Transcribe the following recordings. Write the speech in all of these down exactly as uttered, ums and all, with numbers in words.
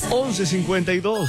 once cincuenta y dos.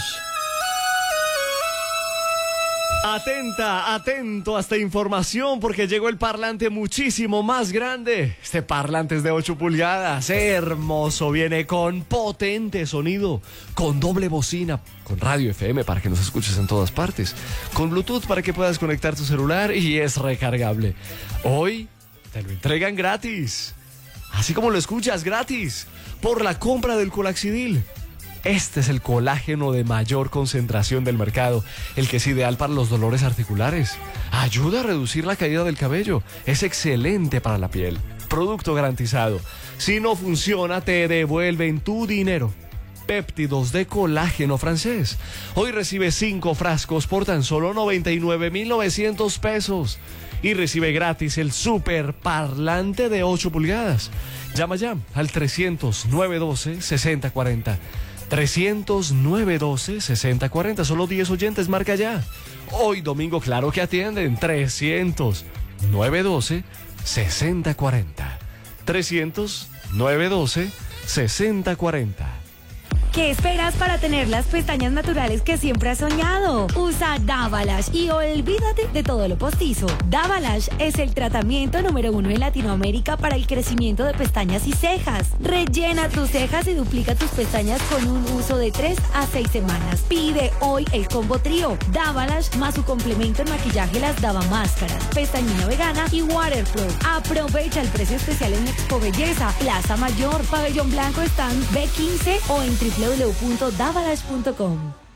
Atenta, atento a esta información porque llegó el parlante muchísimo más grande. Este parlante es de ocho pulgadas, hermoso, viene con potente sonido, con doble bocina, con radio F M para que nos escuches en todas partes, con Bluetooth para que puedas conectar tu celular y es recargable. Hoy te lo entregan gratis, así como lo escuchas, gratis, por la compra del Colaxidil. Este es el colágeno de mayor concentración del mercado, el que es ideal para los dolores articulares. Ayuda a reducir la caída del cabello. Es excelente para la piel. Producto garantizado. Si no funciona, te devuelven tu dinero. Péptidos de colágeno francés. Hoy recibe cinco frascos por tan solo noventa y nueve mil novecientos pesos. Y recibe gratis el super parlante de ocho pulgadas. Llama ya al trescientos, nueve doce, sesenta cuarenta. trescientos, nueve doce, sesenta cuarenta. Solo diez oyentes, marca ya. Hoy domingo, claro que atienden. trescientos, nueve doce, sesenta cuarenta. trescientos, nueve doce, sesenta cuarenta. ¿Qué esperas para tener las pestañas naturales que siempre has soñado? Usa Davalash y olvídate de todo lo postizo. Davalash es el tratamiento número uno en Latinoamérica para el crecimiento de pestañas y cejas. Rellena tus cejas y duplica tus pestañas con un uso de tres a seis semanas. Pide hoy el combo trío Davalash más su complemento en maquillaje, las Dava Máscaras, pestañina vegana y Waterproof. Aprovecha el precio especial en Expo Belleza, Plaza Mayor, Pabellón Blanco, Stand B quince o en w w w punto davalash punto com.